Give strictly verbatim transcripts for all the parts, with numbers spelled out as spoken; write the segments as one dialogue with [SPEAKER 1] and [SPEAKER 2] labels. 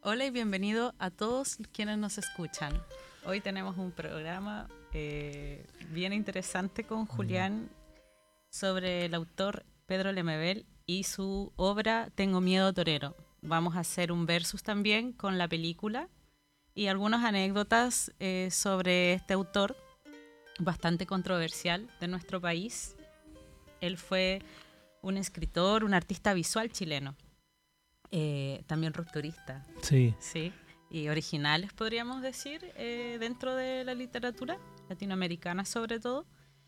[SPEAKER 1] Hola y bienvenido a todos quienes nos escuchan. Hoy tenemos un programa eh, bien interesante con Julián sobre el autor Pedro Lemebel y su obra Tengo miedo torero. Vamos a hacer un versus también con la película y algunas anécdotas eh, sobre este autor bastante controversial de nuestro país. Él fue un escritor, un artista visual chileno. Eh, también rupturista,
[SPEAKER 2] Sí,
[SPEAKER 1] sí, y originales podríamos decir eh, dentro de la literatura latinoamericana sobre todo.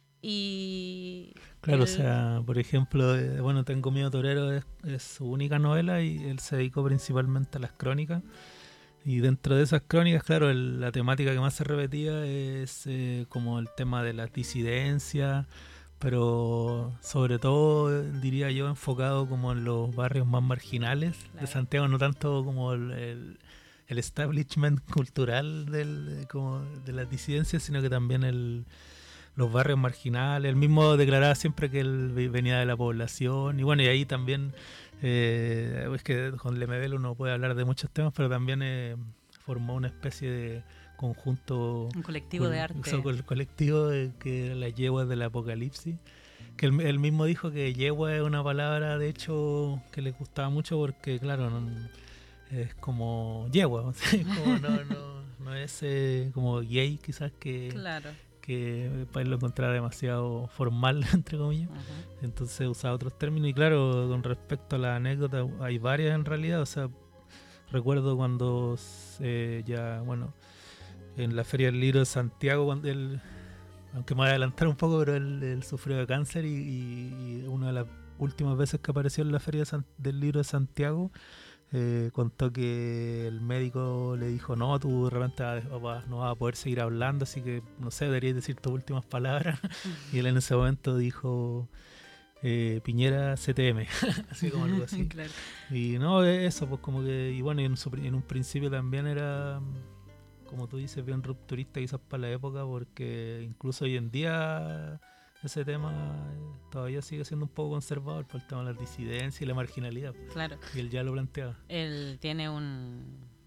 [SPEAKER 1] Y
[SPEAKER 2] claro, o
[SPEAKER 1] él,
[SPEAKER 2] sea, por ejemplo, eh, bueno, Tengo miedo torero es, es su única novela y él se dedicó principalmente a las crónicas. Y dentro de esas crónicas, claro, el- la temática que más se repetía es eh, como el tema de las disidencias, pero sobre todo, eh, diría yo, enfocado como en los barrios más marginales de
[SPEAKER 1] claro,
[SPEAKER 2] Santiago, no tanto como el, el- el establishment cultural del, como de las disidencias, sino que también el, los barrios marginales. Él mismo declaraba siempre que él ve- venía de la población. Y bueno, y ahí también, eh, es que con Lemebel uno puede hablar de muchos temas, pero también eh, formó una especie de conjunto,
[SPEAKER 1] un colectivo de
[SPEAKER 2] cul- so-
[SPEAKER 1] arte,
[SPEAKER 2] col- colectivo eh, que era las yeguas del apocalipsis. Que él, él mismo dijo que yegua es una palabra, de hecho, que le gustaba mucho porque, claro, no, es como yegua, o sea, como no, no, no es eh, como gay quizás que
[SPEAKER 1] claro.
[SPEAKER 2] que para él lo encontraba demasiado formal, entre comillas.
[SPEAKER 1] Uh-huh.
[SPEAKER 2] Entonces usaba otros términos. Y claro, con respecto a la anécdota, hay varias en realidad. O sea, recuerdo cuando eh, ya, bueno, en la Feria del Libro de Santiago, cuando él, aunque me voy a adelantar un poco, pero él, él sufrió de cáncer y, y, y una de las últimas veces que apareció en la Feria de San, del Libro de Santiago, eh, contó que el médico le dijo, no, tú de repente no vas a poder seguir hablando, así que, no sé, deberías decir tus últimas palabras. Y él en ese momento dijo, eh, Piñera C T M, así como algo así.
[SPEAKER 1] Claro.
[SPEAKER 2] Y no, eso, pues como que, y bueno, y en, su, en un principio también era, como tú dices, bien rupturista quizás para la época, porque incluso hoy en día ese tema eh, todavía sigue siendo un poco conservador por el tema de las disidencias y la marginalidad.
[SPEAKER 1] Claro.
[SPEAKER 2] Y él ya lo planteaba.
[SPEAKER 1] Él tiene un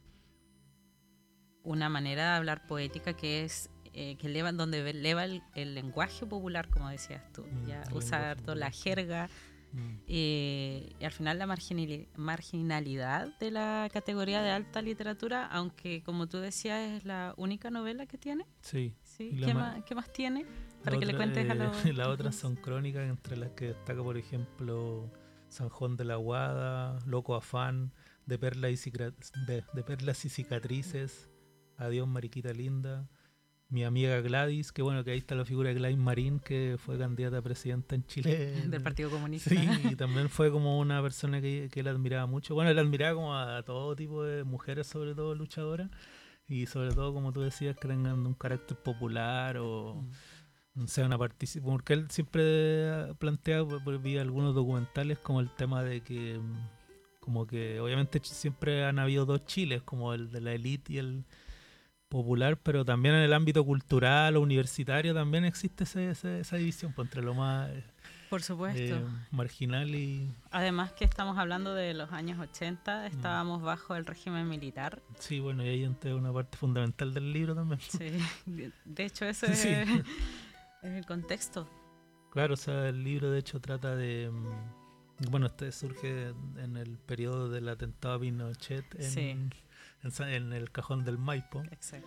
[SPEAKER 1] una manera de hablar poética que es eh, que eleva, donde eleva el, el lenguaje popular, como decías tú.
[SPEAKER 2] Mm,
[SPEAKER 1] Ya
[SPEAKER 2] el
[SPEAKER 1] usa
[SPEAKER 2] lenguaje
[SPEAKER 1] harto la
[SPEAKER 2] popular, sí.
[SPEAKER 1] jerga.
[SPEAKER 2] Mm,
[SPEAKER 1] Eh, y al final la marginali- marginalidad de la categoría de alta literatura, aunque como tú decías es la única novela que tiene.
[SPEAKER 2] sí.
[SPEAKER 1] ¿Sí?
[SPEAKER 2] Y la
[SPEAKER 1] ¿Qué,
[SPEAKER 2] ma-
[SPEAKER 1] más, ¿Qué más tiene?
[SPEAKER 2] la
[SPEAKER 1] Para que le
[SPEAKER 2] otra,
[SPEAKER 1] cuentes a
[SPEAKER 2] eh,
[SPEAKER 1] los...
[SPEAKER 2] las otras son crónicas, entre las que destaca, por ejemplo, San Juan de la Guada, Loco Afán, de perlas y, cicra- de, de perlas y cicatrices, Adiós Mariquita Linda, Mi amiga Gladys, que bueno, que ahí está la figura de Gladys Marín, que fue candidata a presidenta en Chile.
[SPEAKER 1] del Partido Comunista.
[SPEAKER 2] Sí, y también fue como una persona que, que él admiraba mucho. Bueno, él admiraba como a todo tipo de mujeres, sobre todo luchadoras, y sobre todo, como tú decías, que tengan un carácter popular o no sea una participación. Porque él siempre plantea, por- por- vi algunos documentales, como el tema de que, mm, como que obviamente ch- siempre han habido dos Chiles, como el de la élite y el popular, pero también en el ámbito cultural o universitario también existe ese, ese- esa división pues, entre lo más
[SPEAKER 1] Por supuesto.
[SPEAKER 2] eh, marginal y...
[SPEAKER 1] Además que estamos hablando de los años ochenta,
[SPEAKER 2] mm,
[SPEAKER 1] estábamos bajo el régimen militar.
[SPEAKER 2] sí, bueno, y ahí entra una parte fundamental del libro también.
[SPEAKER 1] Sí. De hecho, ese
[SPEAKER 2] Sí,
[SPEAKER 1] es, es el contexto.
[SPEAKER 2] claro, o sea, el libro de hecho trata de... mm, bueno, este surge en el periodo del atentado a Pinochet en,
[SPEAKER 1] Sí.
[SPEAKER 2] en, Sa- en el Cajón del Maipo.
[SPEAKER 1] Exacto.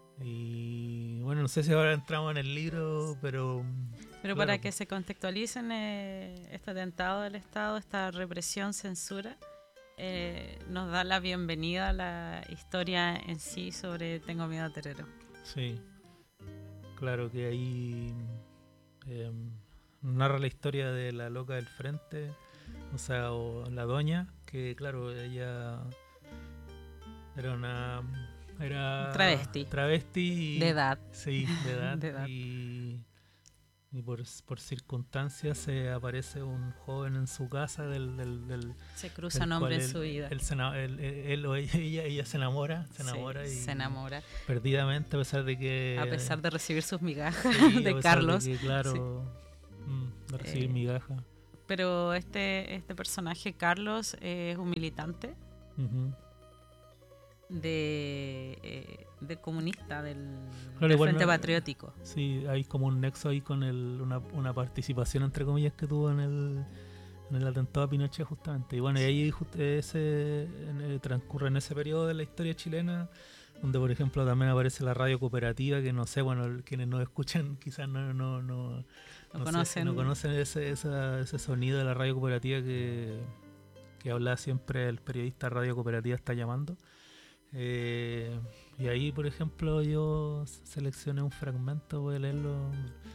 [SPEAKER 2] Y bueno, no sé si ahora entramos en el libro, pero...
[SPEAKER 1] Pero
[SPEAKER 2] claro,
[SPEAKER 1] para que se contextualicen eh, este atentado del Estado, esta represión, censura, eh, nos da la bienvenida a la historia en sí sobre Tengo miedo torero.
[SPEAKER 2] sí, claro que ahí eh, narra la historia de la loca del frente, o sea, o la doña, que claro, ella era una era
[SPEAKER 1] Travesti.
[SPEAKER 2] travesti y,
[SPEAKER 1] De edad.
[SPEAKER 2] sí, de edad,
[SPEAKER 1] De edad.
[SPEAKER 2] y, y por, por circunstancias se aparece un joven en su casa del, del, del
[SPEAKER 1] Se cruza
[SPEAKER 2] del
[SPEAKER 1] nombre
[SPEAKER 2] cual
[SPEAKER 1] en
[SPEAKER 2] él,
[SPEAKER 1] su vida.
[SPEAKER 2] él, se ena- él- él- él o ella, ella, ella se enamora, se
[SPEAKER 1] Sí,
[SPEAKER 2] enamora y
[SPEAKER 1] se enamora.
[SPEAKER 2] perdidamente a pesar de que
[SPEAKER 1] A pesar de recibir sus migajas
[SPEAKER 2] sí, a
[SPEAKER 1] de
[SPEAKER 2] pesar
[SPEAKER 1] Carlos.
[SPEAKER 2] de que,
[SPEAKER 1] Sí.
[SPEAKER 2] claro, mm, de recibir
[SPEAKER 1] Eh,
[SPEAKER 2] migaja.
[SPEAKER 1] Pero este, este personaje, Carlos, eh, es un militante.
[SPEAKER 2] Ujú.
[SPEAKER 1] de, eh, de comunista, del,
[SPEAKER 2] Claro,
[SPEAKER 1] del
[SPEAKER 2] igual
[SPEAKER 1] Frente
[SPEAKER 2] no-
[SPEAKER 1] Patriótico.
[SPEAKER 2] Sí, hay como un nexo ahí con el, una, una participación, entre comillas, que tuvo en el, en el atentado a Pinochet, justamente. Y bueno, y ahí just- ese, en el- transcurre en ese periodo de la historia chilena, donde, por ejemplo, también aparece la radio cooperativa, que no sé, bueno, el- quienes nos escuchan quizás no, no, no,
[SPEAKER 1] Lo
[SPEAKER 2] no sé si
[SPEAKER 1] conocen.
[SPEAKER 2] no conocen ese, esa- ese sonido de la radio cooperativa que, que habla siempre el periodista Radio Cooperativa está llamando. Eh, y ahí, por ejemplo, yo seleccioné un fragmento, voy a leerlo.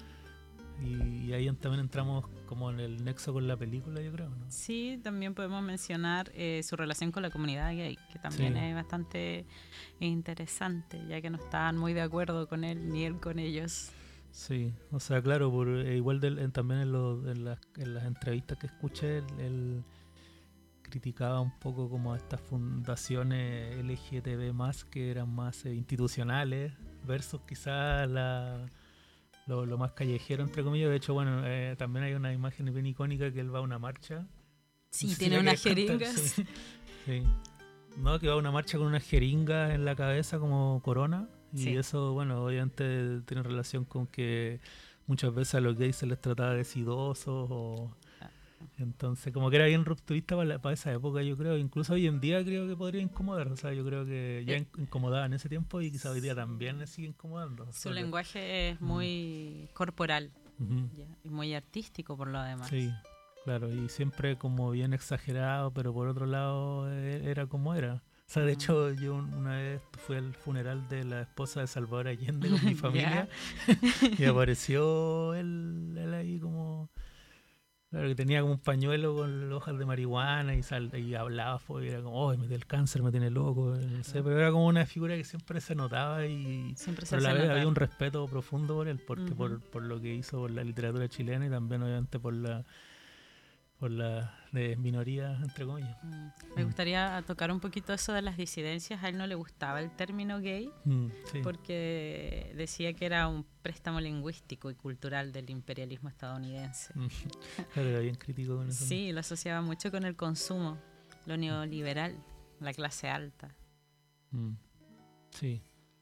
[SPEAKER 2] Y, y ahí en- también entramos como en el nexo con la película, yo creo, ¿no?
[SPEAKER 1] Sí, también podemos mencionar eh, su relación con la comunidad gay, que también
[SPEAKER 2] Sí.
[SPEAKER 1] es bastante interesante, ya que no estaban muy de acuerdo con él ni él con ellos.
[SPEAKER 2] Sí, o sea, claro, por, eh, igual del- en- también en, lo- en las, en las entrevistas que escuché, él, él criticaba un poco como a estas fundaciones L G T B más, que eran más eh, institucionales, versus quizás la, lo, lo más callejero, entre comillas. De hecho, bueno, eh, también hay una imagen bien icónica que él va a una marcha.
[SPEAKER 1] Sí,
[SPEAKER 2] No sé si
[SPEAKER 1] tiene
[SPEAKER 2] la
[SPEAKER 1] unas
[SPEAKER 2] querés contar,
[SPEAKER 1] jeringas.
[SPEAKER 2] sí. Sí. No, que va a una marcha con una jeringa en la cabeza como corona. Y
[SPEAKER 1] Sí.
[SPEAKER 2] eso, bueno, obviamente tiene relación con que muchas veces a los gays se les trataba de sidosos o...
[SPEAKER 1] Ah.
[SPEAKER 2] Entonces, como que era bien rupturista para, la- para esa época, yo creo. Incluso hoy en día creo que podría incomodar. O sea, yo creo que ya
[SPEAKER 1] Eh.
[SPEAKER 2] in- incomodaba en ese tiempo y quizá hoy día también le sigue incomodando.
[SPEAKER 1] Su
[SPEAKER 2] Sobre-
[SPEAKER 1] lenguaje es
[SPEAKER 2] Mm.
[SPEAKER 1] muy corporal
[SPEAKER 2] Ujú.
[SPEAKER 1] ya, y muy artístico por lo demás.
[SPEAKER 2] Sí, claro, y siempre como bien exagerado, pero por otro lado e- era como era. O sea, de
[SPEAKER 1] Mm.
[SPEAKER 2] hecho, yo un- una vez fui al funeral de la esposa de Salvador Allende con mi familia y apareció él, él ahí como... Claro, que tenía como un pañuelo con hojas de marihuana y, sal, y hablaba, fue, y era como, oh, me dio el cáncer, me tiene loco, no sé, pero era como una figura que siempre se notaba y...
[SPEAKER 1] Siempre se
[SPEAKER 2] Pero a la
[SPEAKER 1] hace
[SPEAKER 2] vez
[SPEAKER 1] notar.
[SPEAKER 2] había un respeto profundo por él, porque
[SPEAKER 1] Ujú.
[SPEAKER 2] por, por lo que hizo por la literatura chilena y también obviamente por la por la de minorías, entre comillas.
[SPEAKER 1] Mm. Me
[SPEAKER 2] Mm.
[SPEAKER 1] gustaría tocar un poquito eso de las disidencias. A él no le gustaba el término gay
[SPEAKER 2] Mm, sí.
[SPEAKER 1] porque decía que era un préstamo lingüístico y cultural del imperialismo estadounidense.
[SPEAKER 2] Mm. Claro, era bien crítico con eso.
[SPEAKER 1] Sí, lo asociaba mucho con el consumo, lo neoliberal, la clase alta.
[SPEAKER 2] Mm. Sí.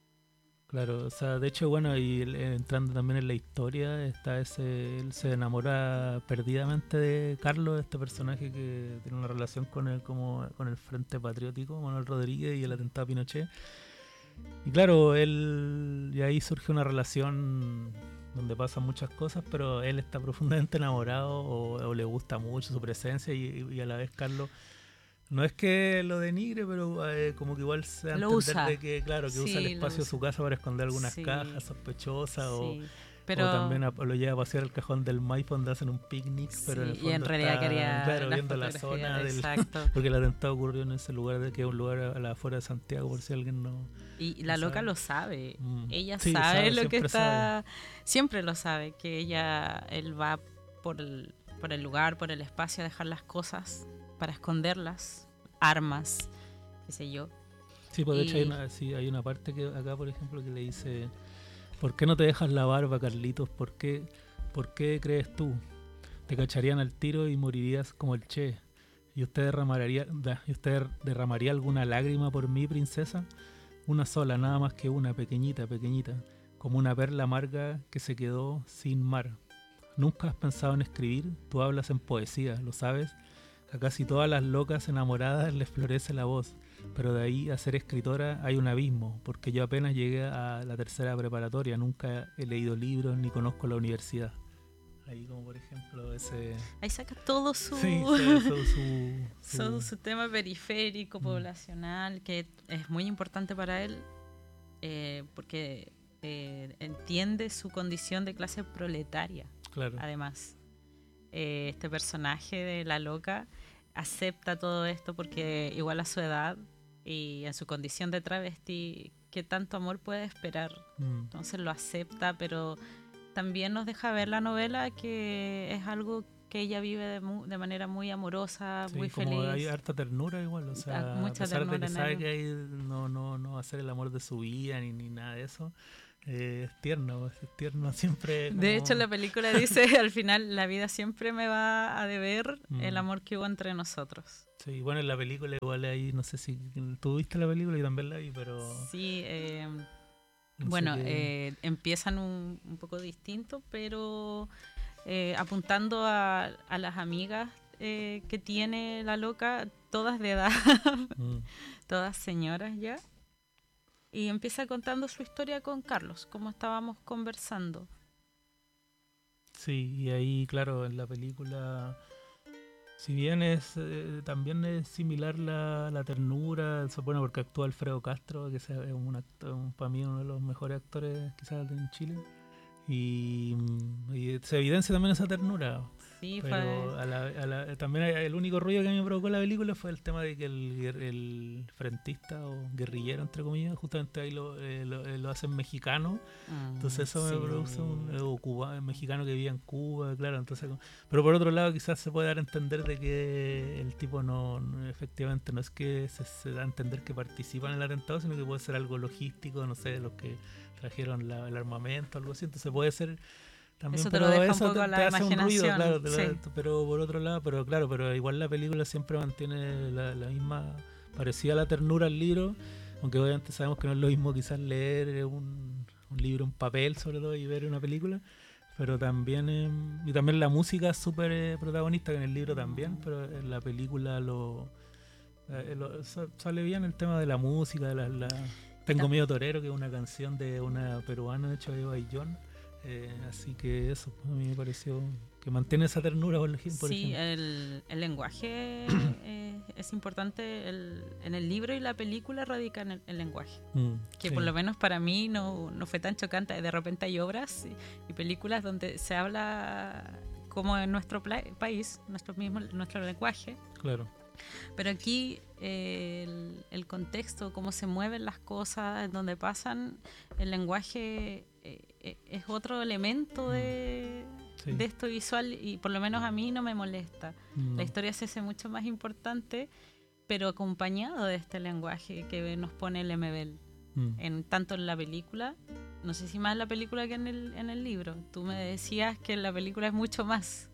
[SPEAKER 2] Claro, o sea, de hecho, bueno, y el- eh, entrando también en la historia, está ese, él se enamora perdidamente de Carlos, este personaje que tiene una relación con el, como, con el Frente Patriótico, Manuel Rodríguez y el atentado a Pinochet. Y claro, él, y ahí surge una relación donde pasan muchas cosas, pero él está profundamente enamorado o, o le gusta mucho su presencia y, y a la vez Carlos no es que lo denigre, pero eh, como que igual se da a
[SPEAKER 1] Lo
[SPEAKER 2] entender
[SPEAKER 1] usa.
[SPEAKER 2] de que, claro, que
[SPEAKER 1] Sí,
[SPEAKER 2] usa el
[SPEAKER 1] lo
[SPEAKER 2] espacio de su
[SPEAKER 1] usa.
[SPEAKER 2] casa para esconder algunas
[SPEAKER 1] Sí.
[SPEAKER 2] cajas sospechosas o,
[SPEAKER 1] Sí, pero
[SPEAKER 2] o también a- lo lleva a pasear al cajón del Maipo donde hacen un picnic, pero en el
[SPEAKER 1] sí,
[SPEAKER 2] fondo
[SPEAKER 1] y en realidad
[SPEAKER 2] está,
[SPEAKER 1] quería
[SPEAKER 2] claro,
[SPEAKER 1] la
[SPEAKER 2] viendo la
[SPEAKER 1] fotografía,
[SPEAKER 2] zona del...
[SPEAKER 1] exacto.
[SPEAKER 2] Porque el atentado ocurrió en ese lugar, de, que es un lugar a la afuera de Santiago, por si alguien no...
[SPEAKER 1] Y la
[SPEAKER 2] ¿Lo
[SPEAKER 1] loca
[SPEAKER 2] sabe?
[SPEAKER 1] lo sabe.
[SPEAKER 2] Mm.
[SPEAKER 1] Ella
[SPEAKER 2] Sí,
[SPEAKER 1] sabe,
[SPEAKER 2] sabe,
[SPEAKER 1] lo que
[SPEAKER 2] siempre
[SPEAKER 1] está. Siempre lo sabe, que ella, él va por el, por el lugar, por el espacio a dejar las cosas para esconderlas, armas, qué sé yo.
[SPEAKER 2] Sí, pues de hecho hay
[SPEAKER 1] Y-
[SPEAKER 2] una, sí, hay una parte que acá, por ejemplo, que le dice: ¿por qué no te dejas la barba, Carlitos? ¿Por qué, ¿Por qué crees tú? Te cacharían al tiro y morirías como el Che. ¿Y usted derramaría, da- ¿y usted derramaría alguna lágrima por mí, princesa? Una sola, nada más que una, pequeñita, pequeñita, como una perla amarga que se quedó sin mar. ¿Nunca has pensado en escribir? Tú hablas en poesía, ¿lo sabes? A casi todas las locas enamoradas les florece la voz, pero de ahí a ser escritora hay un abismo, porque yo apenas llegué a la tercera preparatoria, nunca he leído libros ni conozco la universidad. Ahí como por ejemplo ese...
[SPEAKER 1] Ahí saca todo su,
[SPEAKER 2] Sí, sí, su, su, su-
[SPEAKER 1] todo su tema periférico,
[SPEAKER 2] Mm.
[SPEAKER 1] poblacional, que es muy importante para él, eh, porque eh, entiende su condición de clase proletaria.
[SPEAKER 2] Claro.
[SPEAKER 1] Además, eh, este personaje de la loca acepta todo esto porque igual a su edad y en su condición de travesti, ¿qué tanto amor puede esperar?
[SPEAKER 2] Mm.
[SPEAKER 1] Entonces lo acepta, pero también nos deja ver la novela que es algo que ella vive de, mu- de manera muy amorosa,
[SPEAKER 2] Sí,
[SPEAKER 1] muy
[SPEAKER 2] como
[SPEAKER 1] feliz.
[SPEAKER 2] hay harta ternura igual, o sea,
[SPEAKER 1] mucha
[SPEAKER 2] a pesar de
[SPEAKER 1] ternura
[SPEAKER 2] que
[SPEAKER 1] en
[SPEAKER 2] sabe
[SPEAKER 1] él.
[SPEAKER 2] que ahí no, no, no va a ser el amor de su vida ni, ni nada de eso, eh, es tierno, es tierno siempre. Como...
[SPEAKER 1] De hecho, la película dice al final, la vida siempre me va a deber mm. el amor que hubo entre nosotros.
[SPEAKER 2] Sí, bueno, en la película igual ahí, no sé si tú viste la película y también la vi, pero...
[SPEAKER 1] Sí, eh, no bueno, sé qué... eh, empiezan un, un poco distinto, pero eh, apuntando a, a las amigas eh, que tiene la loca, todas de edad, mm. todas señoras ya. Y empieza contando su historia con Carlos, como estábamos conversando.
[SPEAKER 2] Sí, y ahí, claro, en la película, si bien es eh, también es similar la, la ternura, bueno, porque actúa Alfredo Castro, que es un actor, un, para mí uno de los mejores actores quizás en Chile, y, y se evidencia también esa ternura.
[SPEAKER 1] Sí,
[SPEAKER 2] pero
[SPEAKER 1] fue...
[SPEAKER 2] a la, a la, también el único ruido que a mí me provocó la película fue el tema de que el, el frentista o guerrillero, entre comillas, justamente ahí lo, eh, lo, eh, lo hacen mexicano. Mm, entonces eso sí. me produce un o Cuba, mexicano que vivía en Cuba, claro. Entonces, pero por otro lado quizás se puede dar a entender de que el tipo no, no efectivamente no es que se, se da a entender que participa en el atentado, sino que puede ser algo logístico, no sé, los que trajeron la, el armamento, algo así. Entonces puede ser... También,
[SPEAKER 1] eso te lo deja un poco
[SPEAKER 2] te,
[SPEAKER 1] a la
[SPEAKER 2] te hace
[SPEAKER 1] imaginación.
[SPEAKER 2] Un ruido, claro,
[SPEAKER 1] sí.
[SPEAKER 2] lo, pero por otro lado, pero claro, pero igual la película siempre mantiene la, la misma, parecida a la ternura al libro, aunque obviamente sabemos que no es lo mismo quizás leer un, un libro en papel sobre todo y ver una película, pero también eh, y también la música es súper eh, protagonista, que en el libro también, pero en la película lo, eh, lo sale bien el tema de la música, de la, la Tengo Miedo Torero, que es una canción de una peruana de hecho, Eva Ayllón. Eh, así que eso a mí me pareció que mantiene esa ternura por ejemplo.
[SPEAKER 1] Sí, el, el lenguaje eh, es importante el, en el libro, y la película radica en el, el lenguaje, mm, que sí. por lo menos para mí no, no fue tan chocante. De repente hay obras y, y películas donde se habla como en nuestro pla- país, nuestro mismo nuestro lenguaje.
[SPEAKER 2] Claro.
[SPEAKER 1] Pero aquí eh, el, el contexto, cómo se mueven las cosas, donde pasan, el lenguaje eh, es otro elemento de, sí. de esto visual, y por lo menos a mí no me molesta. No. La historia se hace mucho más importante, pero acompañado de este lenguaje que nos pone Lemebel, mm. en, tanto en la película, no sé si más en la película que en el, en el libro. Tú me decías que en la película es mucho más.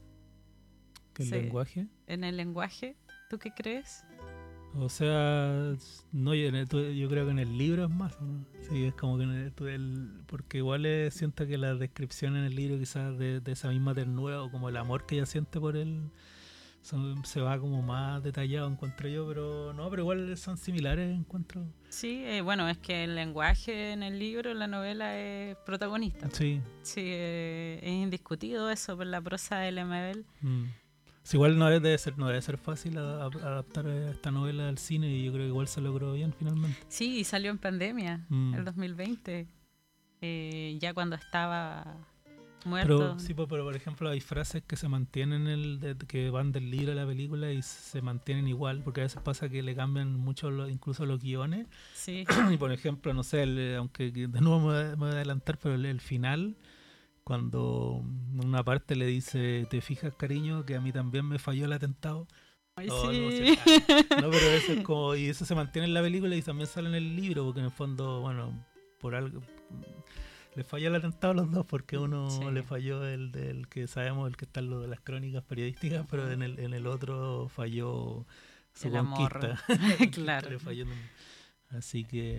[SPEAKER 2] ¿Que el sí. lenguaje?
[SPEAKER 1] En el lenguaje. ¿Tú qué crees?
[SPEAKER 2] O sea, no, yo, yo creo que en el libro es más, ¿no? Sí, es como que en el, el, porque igual es, siento que la descripción en el libro quizás de, de esa misma ternura o como el amor que ella siente por él son, se va como más detallado, encuentro yo, pero no, pero igual son similares, encuentro.
[SPEAKER 1] Sí, eh, bueno, es que el lenguaje en el libro, en la novela, es protagonista.
[SPEAKER 2] Sí.
[SPEAKER 1] Sí, eh, es indiscutido eso por la prosa de Lemebel.
[SPEAKER 2] Mm. Sí, igual no debe ser, no debe ser fácil adaptar esta novela al cine, y yo creo que igual se logró bien finalmente.
[SPEAKER 1] Sí, y salió en pandemia, mm. el dos mil veinte, eh, ya cuando estaba muerto.
[SPEAKER 2] Pero, sí, pero por ejemplo hay frases que se mantienen, el de, que van del libro a la película y se mantienen igual, porque a veces pasa que le cambian mucho lo, incluso los guiones.
[SPEAKER 1] Sí.
[SPEAKER 2] Y por ejemplo, no sé, el, aunque de nuevo me, me voy a adelantar, pero el, el final... Cuando en una parte le dice, ¿te fijas, cariño, que a mí también me falló el atentado?
[SPEAKER 1] Ay,
[SPEAKER 2] oh,
[SPEAKER 1] sí.
[SPEAKER 2] No, sé, no, pero eso es como, y eso se mantiene en la película y también sale en el libro, porque en el fondo, bueno, por algo le falló el atentado a los dos, porque uno sí. le falló el del que sabemos, el que está en lo de las crónicas periodísticas, pero en el, en el otro falló su
[SPEAKER 1] el
[SPEAKER 2] conquista.
[SPEAKER 1] Claro.
[SPEAKER 2] Le falló. Así que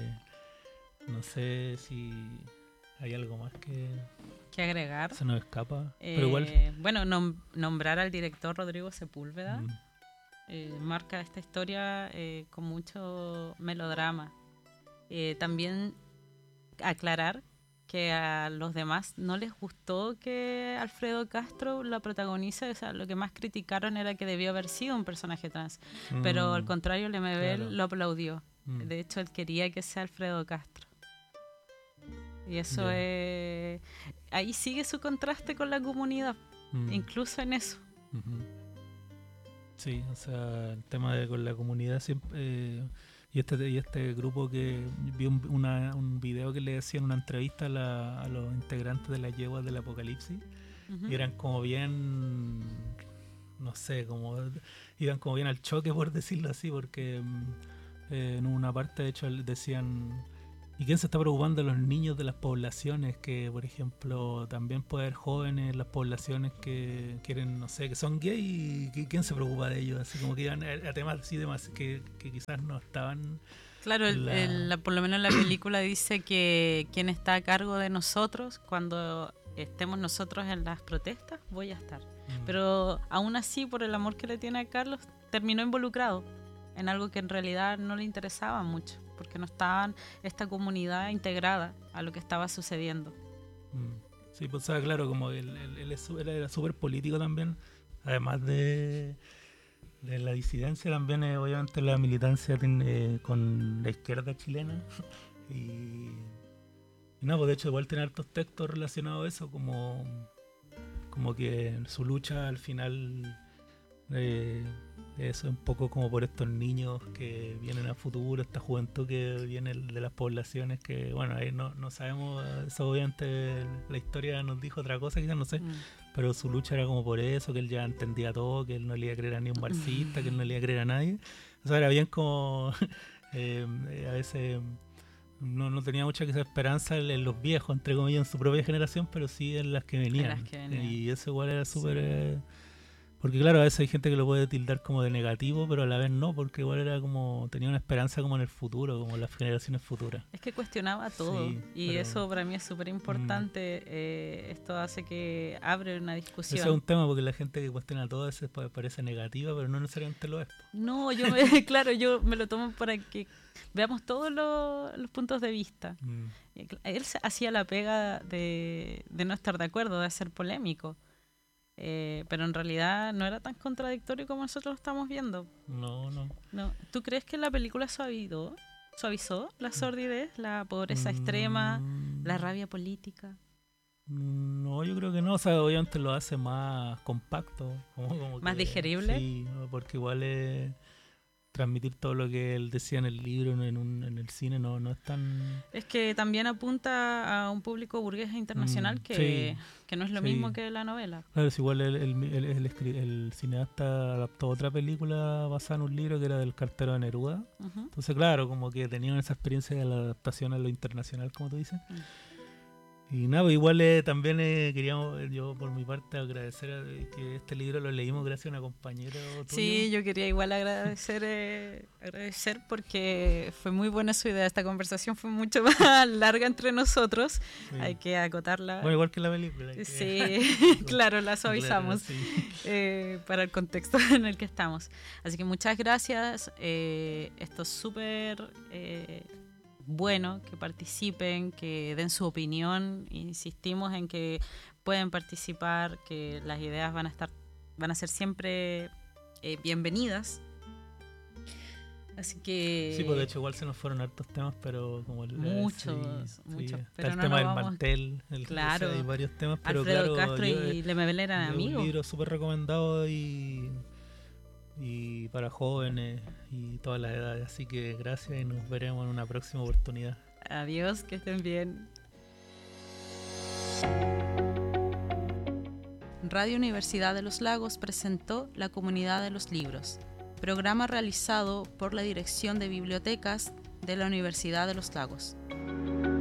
[SPEAKER 2] no sé si hay algo más que...
[SPEAKER 1] que agregar.
[SPEAKER 2] Se nos escapa.
[SPEAKER 1] Eh,
[SPEAKER 2] pero igual...
[SPEAKER 1] Bueno, nom- nombrar al director Rodrigo Sepúlveda mm. eh, marca esta historia eh, con mucho melodrama. Eh, también aclarar que a los demás no les gustó que Alfredo Castro la protagonice. O sea, lo que más criticaron era que debió haber sido un personaje trans. Mm. Pero al contrario, Lemebel claro. lo aplaudió. Mm. De hecho, él quería que sea Alfredo Castro. Y eso yeah. es... Ahí sigue su contraste con la comunidad, mm. incluso en eso.
[SPEAKER 2] Uh-huh. Sí, o sea, el tema de con la comunidad siempre... Eh, y, este, y este grupo que... Vi un, una, un video que le hacían una entrevista a, la, a los integrantes de las yeguas del Apocalipsis, uh-huh. y eran como bien... No sé, como... Iban como bien al choque, por decirlo así, porque eh, en una parte, de hecho, decían... ¿Y quién se está preocupando de los niños de las poblaciones? Que, por ejemplo, también puede haber jóvenes en las poblaciones que quieren, no sé, que son gay, y ¿quién se preocupa de ellos? Así como que iban a, a temas así demás que, que quizás no estaban...
[SPEAKER 1] Claro, el,
[SPEAKER 2] la...
[SPEAKER 1] el, la, por lo menos la película dice que quien está a cargo de nosotros, cuando estemos nosotros en las protestas, voy a estar. Mm. Pero aún así, por el amor que le tiene a Carlos, terminó involucrado en algo que en realidad no le interesaba mucho, porque no estaban esta comunidad integrada a lo que estaba sucediendo.
[SPEAKER 2] Sí, pues o sea, claro, como él, él, él, él era súper político también, además de, de la disidencia, también eh, obviamente la militancia eh, con la izquierda chilena. y, y nada, pues de hecho igual tiene hartos textos relacionados a eso, como, como que su lucha al final... Eh, eso es un poco como por estos niños que vienen a futuro, esta juventud que viene de las poblaciones que, bueno, ahí no, no sabemos, eso obviamente la historia nos dijo otra cosa, quizás no sé, mm. pero su lucha era como por eso, que él ya entendía todo, que él no le iba a creer a ni un marxista, mm. que él no le iba a creer a nadie. O sea, era bien como eh, a veces no, no tenía mucha quizás esperanza en los viejos, entre comillas, en su propia generación, pero sí en las que venían.
[SPEAKER 1] Las que venían.
[SPEAKER 2] Y eso igual era súper... Sí. Eh, Porque claro, a veces hay gente que lo puede tildar como de negativo, pero a la vez no, porque igual era como, tenía una esperanza como en el futuro, como en las generaciones futuras.
[SPEAKER 1] Es que cuestionaba todo, sí, y pero... eso para mí es súper importante. Mm. Eh, esto hace que abre una discusión.
[SPEAKER 2] Ese es un tema, porque la gente que cuestiona todo a veces parece negativa, pero no necesariamente lo es.
[SPEAKER 1] No, yo me, claro, yo me lo tomo para que veamos todos los, los puntos de vista. Mm. Él hacía la pega de, de no estar de acuerdo, de ser polémico. Eh, pero en realidad no era tan contradictorio como nosotros lo estamos viendo.
[SPEAKER 2] No, no.
[SPEAKER 1] no. ¿Tú crees que la película suavizó, suavizó la sordidez, la pobreza mm. extrema, la rabia política?
[SPEAKER 2] No, yo creo que no. O sea, obviamente lo hace más compacto. Como, como
[SPEAKER 1] ¿Más
[SPEAKER 2] que,
[SPEAKER 1] digerible?
[SPEAKER 2] Sí, porque igual es... transmitir todo lo que él decía en el libro, en, un, en el cine, no, no es tan...
[SPEAKER 1] Es que también apunta a un público burgués internacional mm, que, sí, que no es lo sí. mismo que la novela.
[SPEAKER 2] Claro, es igual el, el, el, el, el, el cineasta adaptó otra película basada en un libro que era del cartero de Neruda. Uh-huh. Entonces, claro, como que tenían esa experiencia de la adaptación a lo internacional, como tú dices. Mm. Y nada, pues igual eh, también eh, queríamos, yo por mi parte, agradecer a, eh, que este libro lo leímos gracias a una compañera tuya.
[SPEAKER 1] Sí, yo quería igual agradecer eh, agradecer porque fue muy buena su idea. Esta conversación fue mucho más larga entre nosotros. Sí. Hay que acotarla.
[SPEAKER 2] Bueno, igual que la película.
[SPEAKER 1] Sí, claro, la suavizamos
[SPEAKER 2] claro, sí.
[SPEAKER 1] eh, para el contexto en el que estamos. Así que muchas gracias. Eh, esto es súper... Eh, bueno, que participen, que den su opinión. Insistimos en que pueden participar, que las ideas van a estar, van a ser siempre eh, bienvenidas. Así que...
[SPEAKER 2] Sí, pues de hecho igual se nos fueron hartos temas, pero como el...
[SPEAKER 1] Muchos,
[SPEAKER 2] sí,
[SPEAKER 1] muchos.
[SPEAKER 2] Sí.
[SPEAKER 1] Pero
[SPEAKER 2] Está el
[SPEAKER 1] no
[SPEAKER 2] tema del
[SPEAKER 1] vamos...
[SPEAKER 2] mantel, el,
[SPEAKER 1] claro.
[SPEAKER 2] O sea, hay varios temas, pero
[SPEAKER 1] Alfredo
[SPEAKER 2] claro...
[SPEAKER 1] Castro
[SPEAKER 2] yo,
[SPEAKER 1] y Lemebel eran amigos.
[SPEAKER 2] Un libro súper recomendado y... y para jóvenes y todas las edades, así que gracias y nos veremos en una próxima oportunidad.
[SPEAKER 1] Adiós, que estén bien. Radio Universidad de los Lagos presentó La Comunidad de los Libros, programa realizado por la Dirección de Bibliotecas de la Universidad de los Lagos.